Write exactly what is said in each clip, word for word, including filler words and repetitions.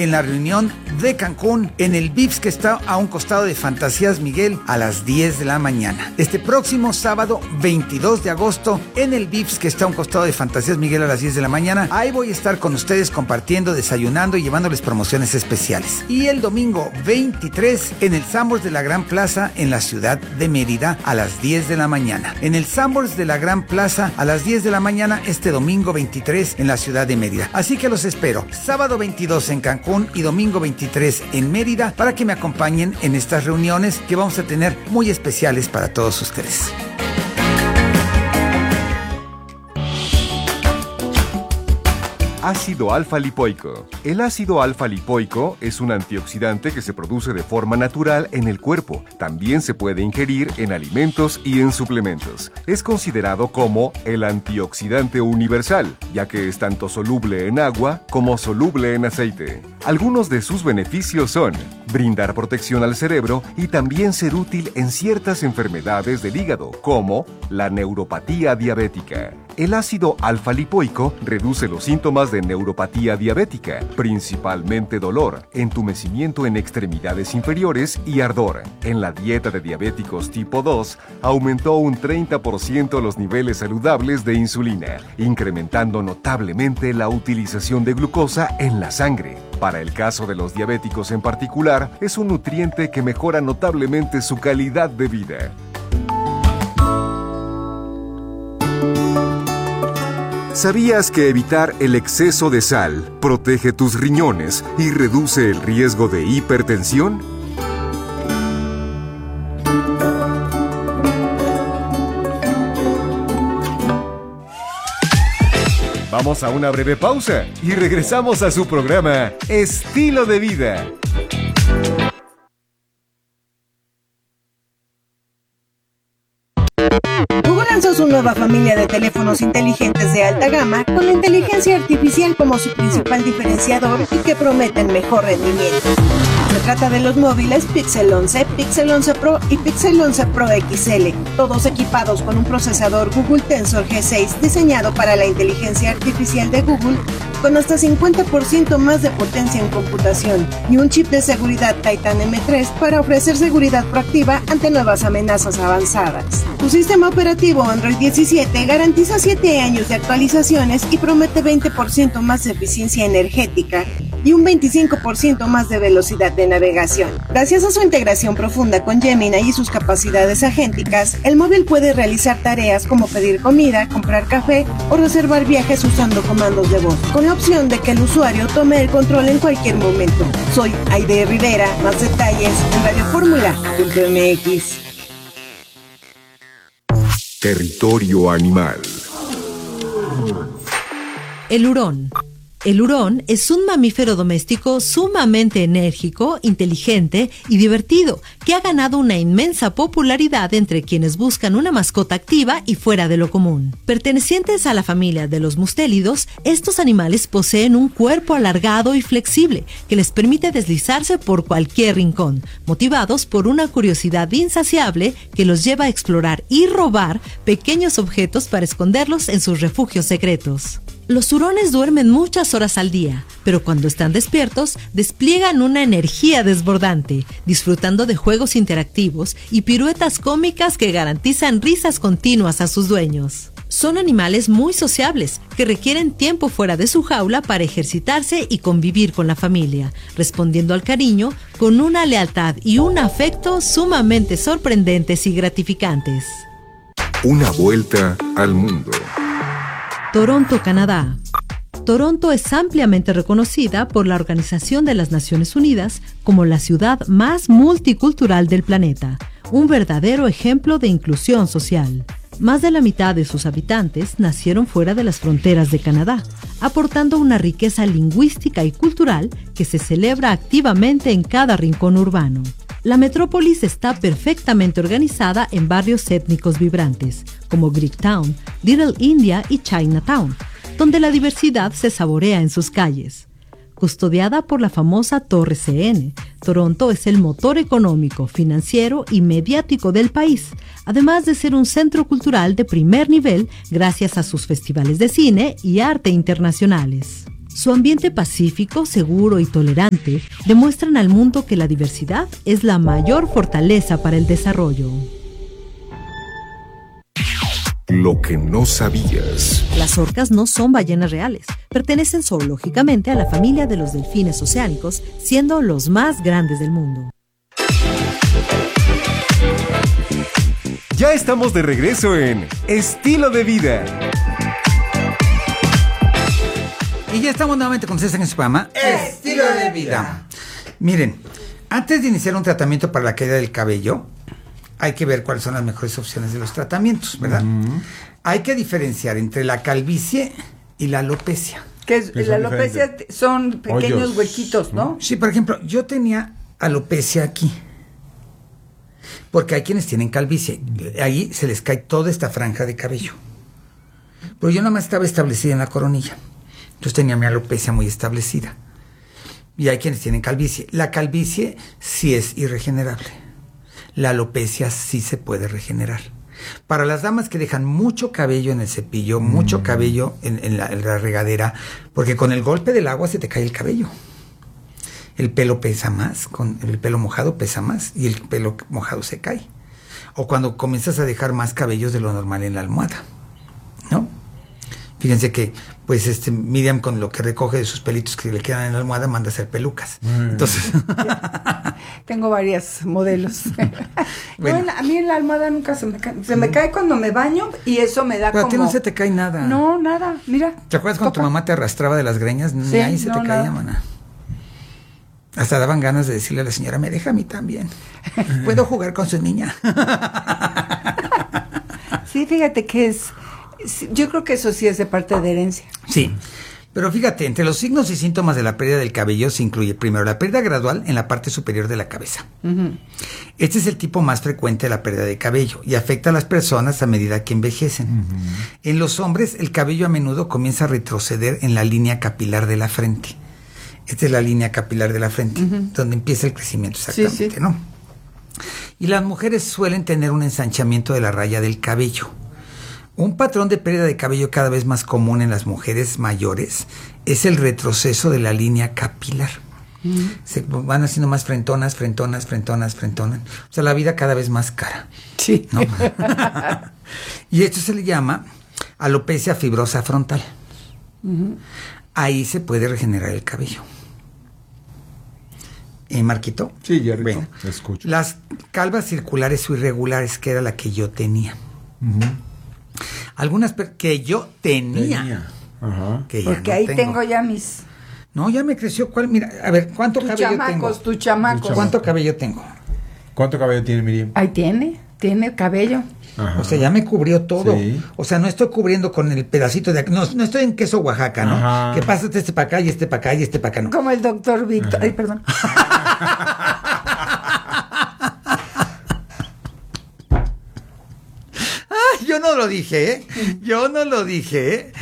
en la reunión de Cancún, en el V I P S que está a un costado de Fantasías Miguel, a las diez de la mañana. Este próximo sábado veintidós de agosto, en el V I P S que está a un costado de Fantasías Miguel, a las diez de la mañana. Ahí voy a estar con ustedes compartiendo, desayunando y llevándoles promociones especiales. Y el domingo veintitrés, en el Sanborns de la Gran Plaza, en la ciudad de Mérida, a las diez de la mañana. En el Sanborns de la Gran Plaza, a las diez de la mañana, este domingo veintitrés, en la ciudad de Mérida. Así que los espero, sábado veintidós en Cancún y domingo veintitrés en Mérida, para que me acompañen en estas reuniones que vamos a tener muy especiales para todos ustedes. Ácido alfa-lipoico. El ácido alfa-lipoico es un antioxidante que se produce de forma natural en el cuerpo. También se puede ingerir en alimentos y en suplementos. Es considerado como el antioxidante universal, ya que es tanto soluble en agua como soluble en aceite. Algunos de sus beneficios son brindar protección al cerebro y también ser útil en ciertas enfermedades del hígado, como la neuropatía diabética. El ácido alfa-lipoico reduce los síntomas de neuropatía diabética, principalmente dolor, entumecimiento en extremidades inferiores y ardor. En la dieta de diabéticos tipo dos, aumentó un treinta por ciento los niveles saludables de insulina, incrementando notablemente la utilización de glucosa en la sangre. Para el caso de los diabéticos en particular, es un nutriente que mejora notablemente su calidad de vida. ¿Sabías que evitar el exceso de sal protege tus riñones y reduce el riesgo de hipertensión? Vamos a una breve pausa y regresamos a su programa Estilo de Vida. Google lanzó su nueva familia de teléfonos inteligentes de alta gama con la inteligencia artificial como su principal diferenciador y que prometen mejor rendimiento. Se trata de los móviles Pixel once, Pixel once Pro y Pixel once Pro X L, todos equipados con un procesador Google Tensor G seis diseñado para la inteligencia artificial de Google, con hasta cincuenta por ciento más de potencia en computación y un chip de seguridad Titan M tres para ofrecer seguridad proactiva ante nuevas amenazas avanzadas. Su sistema operativo Android diecisiete garantiza siete años de actualizaciones y promete veinte por ciento más de eficiencia energética y un veinticinco por ciento más de velocidad de navegación. Gracias a su integración profunda con Gemini y sus capacidades agénticas, el móvil puede realizar tareas como pedir comida, comprar café o reservar viajes usando comandos de voz, con la opción de que el usuario tome el control en cualquier momento. Soy Aide Rivera, más detalles en radio fórmula punto m x. Territorio animal. El hurón. El hurón es un mamífero doméstico sumamente enérgico, inteligente y divertido, que ha ganado una inmensa popularidad entre quienes buscan una mascota activa y fuera de lo común. Pertenecientes a la familia de los mustélidos, estos animales poseen un cuerpo alargado y flexible que les permite deslizarse por cualquier rincón, motivados por una curiosidad insaciable que los lleva a explorar y robar pequeños objetos para esconderlos en sus refugios secretos. Los hurones duermen muchas horas al día, pero cuando están despiertos, despliegan una energía desbordante, disfrutando de juegos interactivos y piruetas cómicas que garantizan risas continuas a sus dueños. Son animales muy sociables, que requieren tiempo fuera de su jaula para ejercitarse y convivir con la familia, respondiendo al cariño con una lealtad y un afecto sumamente sorprendentes y gratificantes. Una vuelta al mundo. Toronto, Canadá. Toronto es ampliamente reconocida por la Organización de las Naciones Unidas como la ciudad más multicultural del planeta, un verdadero ejemplo de inclusión social. Más de la mitad de sus habitantes nacieron fuera de las fronteras de Canadá, aportando una riqueza lingüística y cultural que se celebra activamente en cada rincón urbano. La metrópolis está perfectamente organizada en barrios étnicos vibrantes, como Greektown, Little India y Chinatown, donde la diversidad se saborea en sus calles. Custodiada por la famosa Torre C N, Toronto es el motor económico, financiero y mediático del país, además de ser un centro cultural de primer nivel gracias a sus festivales de cine y arte internacionales. Su ambiente pacífico, seguro y tolerante demuestran al mundo que la diversidad es la mayor fortaleza para el desarrollo. Lo que no sabías. Las orcas no son ballenas reales. Pertenecen zoológicamente a la familia de los delfines oceánicos, siendo los más grandes del mundo. Ya estamos de regreso en Estilo de Vida. Y ya estamos nuevamente con César en su programa Estilo de Vida. Miren, antes de iniciar un tratamiento para la caída del cabello, hay que ver cuáles son las mejores opciones de los tratamientos, ¿verdad? Uh-huh. Hay que diferenciar entre la calvicie y la alopecia. Que es, la alopecia diferentes. Son pequeños Hoyos. huequitos, ¿no? Sí, por ejemplo, yo tenía alopecia aquí. Porque hay quienes tienen calvicie. Ahí se les cae toda esta franja de cabello. Pero yo nada más estaba establecida en la coronilla. Entonces tenía mi alopecia muy establecida. Y hay quienes tienen calvicie. La calvicie sí es irregenerable. La alopecia sí se puede regenerar. Para las damas que dejan mucho cabello en el cepillo, mm. mucho cabello en, en, la, en la regadera, porque con el golpe del agua se te cae el cabello. El pelo pesa más, con el pelo mojado pesa más y el pelo mojado se cae. O cuando comienzas a dejar más cabellos de lo normal en la almohada, ¿no? Fíjense que, pues, este Miriam con lo que recoge de sus pelitos que le quedan en la almohada manda a hacer pelucas. Mm. Entonces, tengo varios modelos. Bueno. Bueno, a mí en la almohada nunca se me cae. Se me cae cuando me baño y eso me da pero como... a ti no se te cae nada. No, nada, mira. ¿Te acuerdas cuando tu mamá te arrastraba de las greñas? Ni sí, ahí se no, te caía, maná. Hasta daban ganas de decirle a la señora, me deja a mí también. Puedo jugar con su niña. Sí, fíjate que es... Yo creo que eso sí es de parte de herencia. Sí, pero fíjate, entre los signos y síntomas de la pérdida del cabello se incluye primero la pérdida gradual en la parte superior de la cabeza. Uh-huh. Este es el tipo más frecuente de la pérdida de cabello y afecta a las personas a medida que envejecen. Uh-huh. En los hombres, el cabello a menudo comienza a retroceder en la línea capilar de la frente. Esta es la línea capilar de la frente, uh-huh. donde empieza el crecimiento exactamente, sí, sí. ¿no? Y las mujeres suelen tener un ensanchamiento de la raya del cabello. Un patrón de pérdida de cabello cada vez más común en las mujeres mayores es el retroceso de la línea capilar. Mm. Se van haciendo más frentonas, frentonas, frentonas, frentonas. O sea, la vida cada vez más cara. Sí. ¿No? Y esto se le llama alopecia fibrosa frontal. Uh-huh. Ahí se puede regenerar el cabello. ¿Eh, Marquito? Sí, ya bueno, escucho. Las calvas circulares o irregulares, que era la que yo tenía. Uh-huh. Algunas per- que yo tenía. tenía. Ajá. Que ya Porque no ahí tengo. tengo ya mis... No, ya me creció. ¿Cuál? Mira, a ver, ¿cuánto tu cabello chamacos, tengo? Tu chamacos, ¿Cuánto cabello tengo? ¿Cuánto cabello tiene, Miriam? Ahí tiene, tiene cabello. Ajá. O sea, ya me cubrió todo. Sí. O sea, no estoy cubriendo con el pedacito de... No, no estoy en queso Oaxaca, ¿no? Ajá. Que pasa este para acá y este para acá y este para acá, ¿no? Como el doctor Víctor. Ajá. Ay, perdón. Yo no lo dije, ¿eh? Yo no lo dije, ¿eh?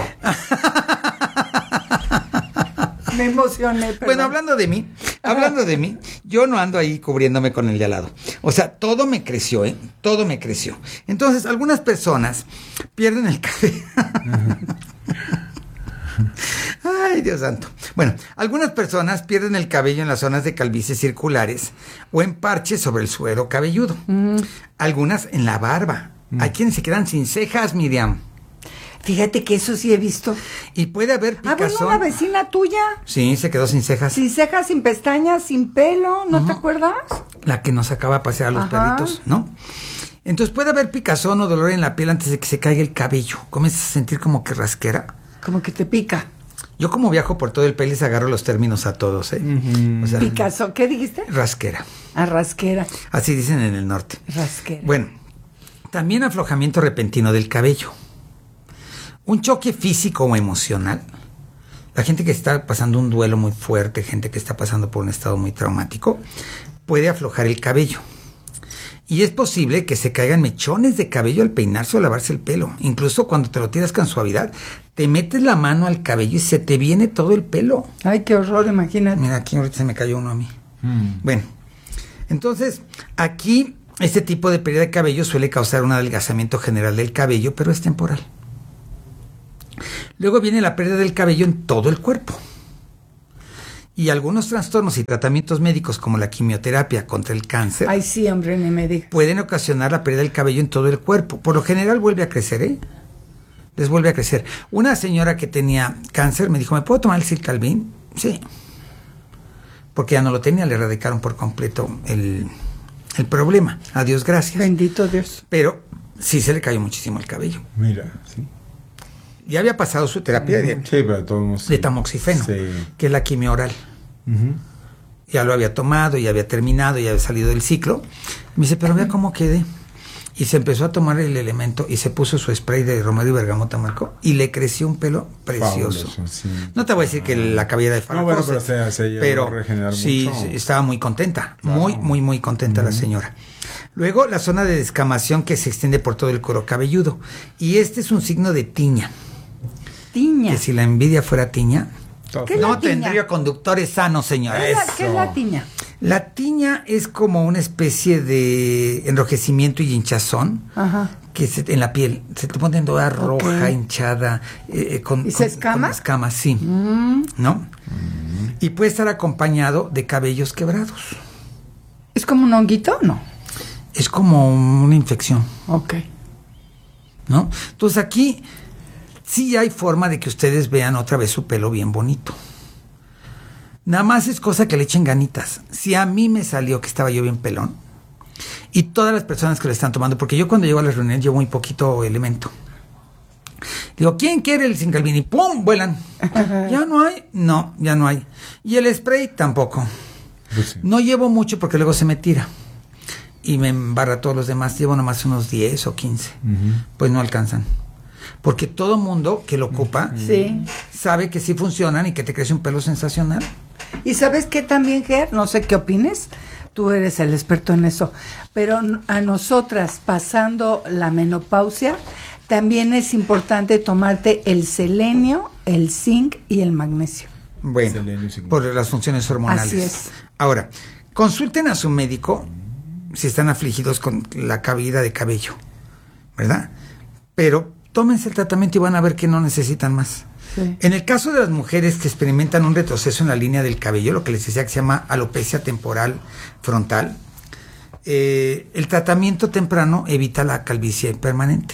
Me emocioné, perdón. Bueno, hablando de mí, hablando de mí, yo no ando ahí cubriéndome con el de al lado. O sea, todo me creció, ¿eh? Todo me creció. Entonces, algunas personas pierden el cabello. Ay, Dios santo. Bueno, algunas personas pierden el cabello en las zonas de calvicie circulares o en parches sobre el suero cabelludo. Mm. Algunas en la barba. Mm. Hay quienes se quedan sin cejas, Miriam. Fíjate que eso sí he visto. Y puede haber picazón. Ah, bueno, una vecina tuya. Sí, se quedó sin cejas. Sin cejas, sin pestañas, sin pelo, ¿no uh-huh. te acuerdas? La que nos sacaba a pasear a los Ajá. perritos, ¿no? Entonces puede haber picazón o dolor en la piel antes de que se caiga el cabello. Comienzas a sentir como que rasquera. Como que te pica. Yo como viajo por todo el país les agarro los términos a todos, ¿eh? Uh-huh. O sea, picazón, ¿qué dijiste? Rasquera. Ah, rasquera. Así dicen en el norte. Rasquera. Bueno, también aflojamiento repentino del cabello. Un choque físico o emocional. La gente que está pasando un duelo muy fuerte, gente que está pasando por un estado muy traumático, puede aflojar el cabello. Y es posible que se caigan mechones de cabello al peinarse o lavarse el pelo. Incluso cuando te lo tiras con suavidad, te metes la mano al cabello y se te viene todo el pelo. Ay, qué horror, imagínate. Mira, aquí ahorita se me cayó uno a mí. Mm. Bueno, entonces, aquí este tipo de pérdida de cabello suele causar un adelgazamiento general del cabello, pero es temporal. Luego viene la pérdida del cabello en todo el cuerpo. Y algunos trastornos y tratamientos médicos como la quimioterapia contra el cáncer Ay, sí, hombre, ni me digas. pueden ocasionar la pérdida del cabello en todo el cuerpo. Por lo general vuelve a crecer, ¿eh? Les vuelve a crecer. Una señora que tenía cáncer me dijo, ¿me puedo tomar el Silcalvin? Sí. Porque ya no lo tenía, le erradicaron por completo el, el problema. A Dios gracias. Bendito Dios. Pero sí se le cayó muchísimo el cabello. Mira, sí. Ya había pasado su terapia de, Sí, pero todos. de tamoxifeno, Sí. que es la quimio oral. Ujú. Ya lo había tomado, ya había terminado, ya había salido del ciclo. Me dice, pero vea cómo quedé. Y se empezó a tomar el elemento y se puso su spray de romero y bergamota, Marco, y le creció un pelo precioso. Fabuloso, sí. No te voy a decir que la cabellera de No, bueno, Farrapos, pero se- se llegó pero a regenerar sí, mucho. sí, estaba muy contenta, Claro. muy, muy, muy contenta la señora. Luego, la zona de descamación que se extiende por todo el cuero cabelludo. Y este es un signo de tiña. Tiña. Que si la envidia fuera tiña, ¿Qué es no la tiña? tendría conductores sanos, señora. ¿Qué es la- ¿Qué es la tiña? La tiña es como una especie de enrojecimiento y hinchazón Ajá. que se, en la piel se te pone toda Ok. roja, hinchada, eh, con, ¿Y se con- escama? con escamas, sí, Mm. ¿no? Y puede estar acompañado de cabellos quebrados. ¿Es como un honguito? No. Es como una infección, Ok. ¿no? Entonces aquí sí hay forma de que ustedes vean otra vez su pelo bien bonito. Nada más es cosa que le echen ganitas. Si a mí me salió que estaba yo bien pelón, y todas las personas que lo están tomando, porque yo cuando llego a las reuniones llevo muy poquito elemento. Digo, ¿quién quiere el Silcalvin? Y ¡pum! Vuelan. ¿Ya no hay? No, ya no hay. Y el spray tampoco. Pues sí. No llevo mucho porque luego se me tira. Y me embarra a todos los demás. Llevo nomás unos diez o quince. Ujú. Pues no alcanzan. Porque todo mundo que lo ocupa Sí. sabe que sí funcionan y que te crece un pelo sensacional. ¿Y sabes qué también, Ger? No sé qué opines. Tú eres el experto en eso. Pero n- a nosotras, pasando la menopausia, también es importante tomarte el selenio, el zinc y el magnesio. Bueno, Selenio y zinc. por las funciones hormonales. Así es. Ahora, consulten a su médico si están afligidos con la caída de cabello, ¿verdad? Pero tómense el tratamiento y van a ver que no necesitan más. Sí. En el caso de las mujeres que experimentan un retroceso en la línea del cabello, lo que les decía que se llama alopecia temporal frontal, eh, el tratamiento temprano evita la calvicie permanente.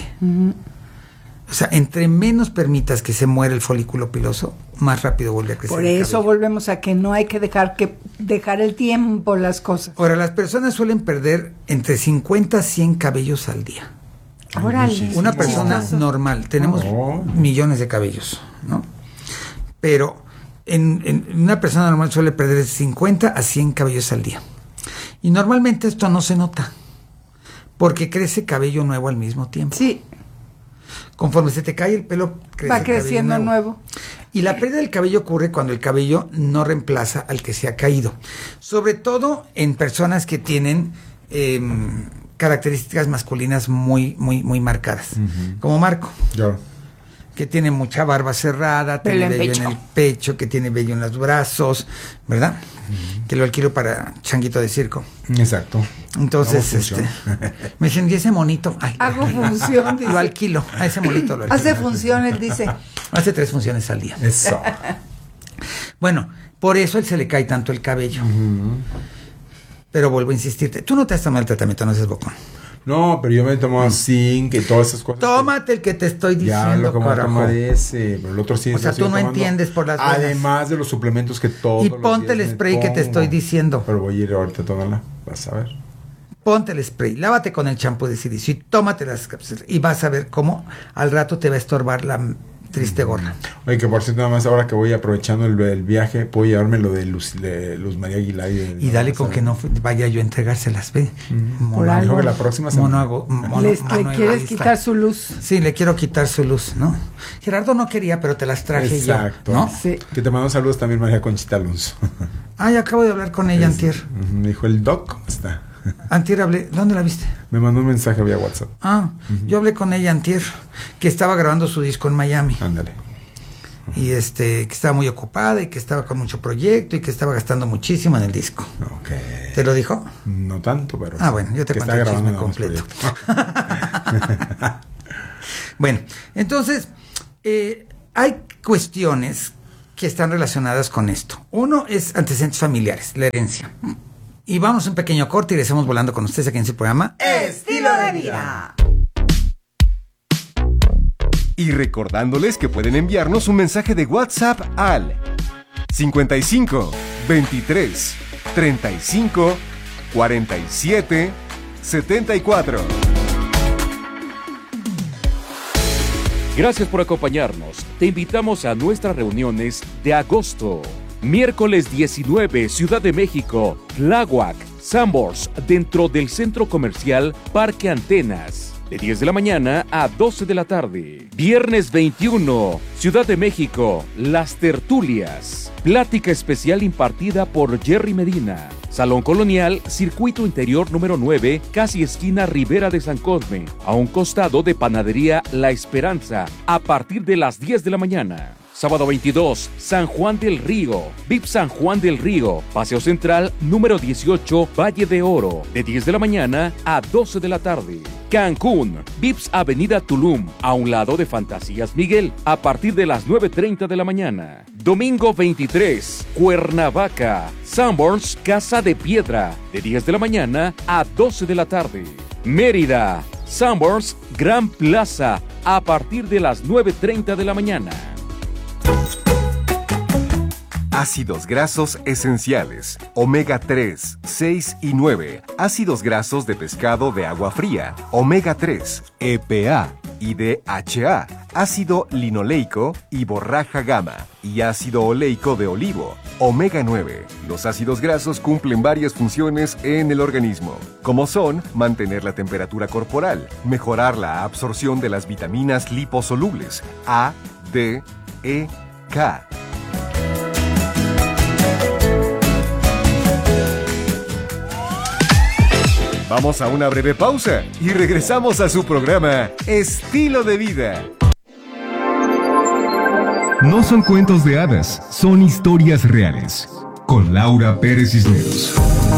O sea, entre menos permitas que se muera el folículo piloso, más rápido vuelve a crecer Por el eso cabello. volvemos a que no hay que dejar que dejar el tiempo las cosas. Ahora, las personas suelen perder entre cincuenta a cien cabellos al día. Órale. Una qué persona chistoso. normal, tenemos Oh. millones de cabellos, ¿no? Pero en, en una persona normal suele perder de cincuenta a cien cabellos al día. Y normalmente esto no se nota, porque crece cabello nuevo al mismo tiempo. Sí, Conforme se te cae el pelo, crece va el cabello creciendo nuevo. Y la pérdida del cabello ocurre cuando el cabello no reemplaza al que se ha caído. Sobre todo en personas que tienen eh, características masculinas muy, muy, muy marcadas. Como Marco, Yo. que tiene mucha barba cerrada, Pelo tiene en vello pecho. en el pecho, que tiene vello en los brazos, ¿verdad? Que lo alquilo para changuito de circo. Exacto. Entonces, Hago este, función. me dicen, ¿y ese monito? Ay, Hago función, dice. lo alquilo, a ese monito lo alquilo. Hace función, él dice. Hace tres funciones al día. Eso. Bueno, por eso a él se le cae tanto el cabello. Pero vuelvo a insistirte, tú no te has tomado el tratamiento, no seas bocón. No, pero yo me tomo zinc y todas esas cosas. Tómate el que te estoy Ya diciendo, lo que voy a carajo. tomar ese, pero el otro sí. O sea, lo sigo tú no tomando. entiendes por las buenas. Además de los suplementos que todos Y los ponte el días me spray que te pongo. estoy diciendo. Pero voy a ir ahorita a tomarla, vas a ver. Ponte el spray, lávate con el champú de silicio y tómate las cápsulas. Y vas a ver cómo al rato te va a estorbar la m- triste gorra. Oye, que por cierto, nada más ahora que voy aprovechando el, el viaje, puedo llevarme lo de Luz, de Luz María Aguilar. Y, de- Y dale vas con a que ver. no fu- vaya yo a entregárselas, ve. Mono- Por algo. Dijo que la próxima semana. mono hago- mono- Les- mono le quieres egoísta. quitar su luz. Sí, le quiero quitar su luz, ¿no? Gerardo no quería, pero te las traje Exacto. yo, ¿no? Sí. Que te mando saludos también, María Conchita Alonso. Ay, acabo de hablar con ella antier. Ujú, me dijo el doc, ¿cómo está? Antier hablé, ¿dónde la viste? Me mandó un mensaje vía WhatsApp. Ah, yo hablé con ella antier, que estaba grabando su disco en Miami. Ándale. Y este, que estaba muy ocupada y que estaba con mucho proyecto y que estaba gastando muchísimo en el disco. Ok. ¿Te lo dijo? No tanto, pero. Ah, sí. bueno, yo te Que cuento está el chisme grabando nada más completo. Bueno, entonces, eh, hay cuestiones que están relacionadas con esto. Uno es antecedentes familiares, la herencia. Y vamos a un pequeño corte y regresamos volando con ustedes aquí en su programa Estilo de Vida. Y recordándoles que pueden enviarnos un mensaje de WhatsApp al cincuenta y cinco, veintitrés, treinta y cinco, cuarenta y siete, setenta y cuatro. Gracias por acompañarnos. Te invitamos a nuestras reuniones de agosto. Miércoles diecinueve, Ciudad de México, Tláhuac, Sanborns, dentro del Centro Comercial Parque Antenas, de diez de la mañana a doce de la tarde. Viernes veintiuno, Ciudad de México, Las Tertulias. Plática especial impartida por Jerry Medina. Salón Colonial, Circuito Interior número nueve, casi esquina Ribera de San Cosme, a un costado de Panadería La Esperanza, a partir de las diez de la mañana. Sábado veintidós, San Juan del Río, V I P San Juan del Río, Paseo Central número dieciocho, Valle de Oro, de diez de la mañana a doce de la tarde. Cancún, V I P S Avenida Tulum, a un lado de Fantasías Miguel, a partir de las nueve treinta de la mañana. Domingo veintitrés, Cuernavaca, Sanborns, Casa de Piedra, de diez de la mañana a doce de la tarde. Mérida, Sanborns, Gran Plaza, a partir de las nueve treinta de la mañana. Ácidos grasos esenciales, omega tres, seis y nueve, ácidos grasos de pescado de agua fría, omega tres, E P A y D H A, ácido linoleico y borraja gamma, y ácido oleico de olivo, omega nueve. Los ácidos grasos cumplen varias funciones en el organismo, como son mantener la temperatura corporal, mejorar la absorción de las vitaminas liposolubles A, D, E, K. Vamos a una breve pausa y regresamos a su programa Estilo de Vida. No son cuentos de hadas, son historias reales. Con Laura Pérez Cisneros.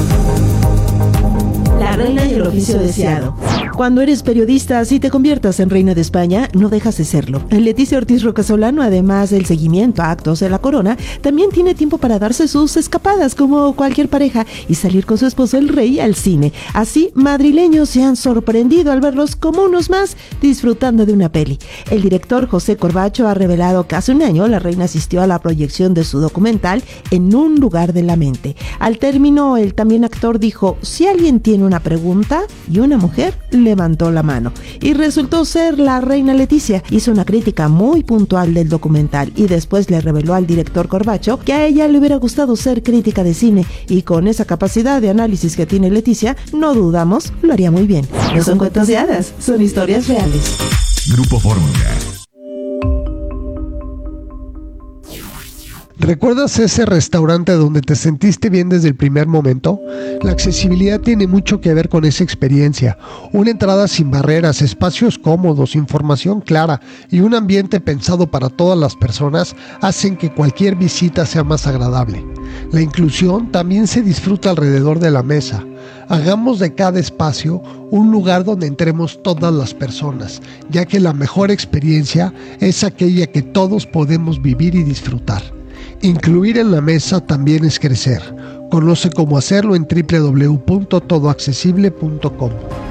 La reina y el oficio deseado. Cuando eres periodista, si te conviertas en reina de España, no dejas de serlo. Leticia Ortiz Rocasolano, además del seguimiento a actos de la corona, también tiene tiempo para darse sus escapadas como cualquier pareja y salir con su esposo el rey al cine. Así, madrileños se han sorprendido al verlos como unos más disfrutando de una peli. El director José Corbacho ha revelado que hace un año la reina asistió a la proyección de su documental En un lugar de la mente. Al término, el también actor dijo: si alguien tiene una pregunta, y una mujer levantó la mano. Y resultó ser la reina Leticia. Hizo una crítica muy puntual del documental y después le reveló al director Corbacho que a ella le hubiera gustado ser crítica de cine, y con esa capacidad de análisis que tiene Leticia, no dudamos, lo haría muy bien. No son cuentos de hadas, son historias reales. Grupo Fórmula. ¿Recuerdas ese restaurante donde te sentiste bien desde el primer momento? La accesibilidad tiene mucho que ver con esa experiencia. Una entrada sin barreras, espacios cómodos, información clara y un ambiente pensado para todas las personas hacen que cualquier visita sea más agradable. La inclusión también se disfruta alrededor de la mesa. Hagamos de cada espacio un lugar donde entremos todas las personas, ya que la mejor experiencia es aquella que todos podemos vivir y disfrutar. Incluir en la mesa también es crecer. Conoce cómo hacerlo en doble u doble u doble u punto todo accesible punto com.